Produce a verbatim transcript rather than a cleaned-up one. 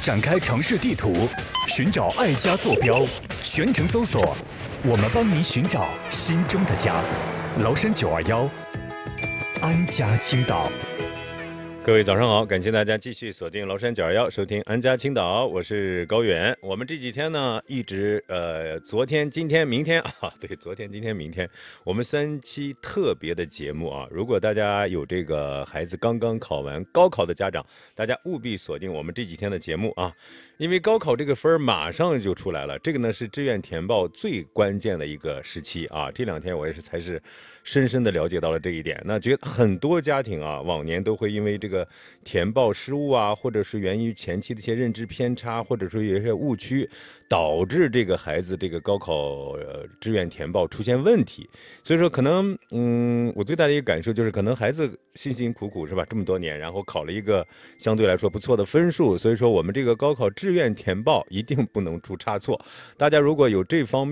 展开城市地图，寻找爱家坐标，全程搜索，我们帮您寻找心中的家。崂山九二幺，安家青岛。 各位早上好，感谢大家继续锁定崂山九二幺，收听安家青岛，我是高远。我们这几天呢，一直呃，昨天、今天、明天啊，对，昨天、今天、明天，我们三期特别的节目啊。如果大家有这个孩子刚刚考完高考的家长，大家务必锁定我们这几天的节目啊，因为高考这个分马上就出来了，这个呢是志愿填报最关键的一个时期啊。这两天我也是才是深深的了解到了这一点。那觉得很多家庭啊，往年都会因为这个填报失误啊，或者是源于前期的一些认知偏差，或者说有一些误区，导致这个孩子这个高考呃志愿填报出现问题。所以说可能嗯，我最大的一个感受就是，可能孩子辛辛苦苦是吧，这么多年，然后考了一个相对来说不错的分数，所以说我们这个高考志愿填报一定不能出差错。大家如果有这方面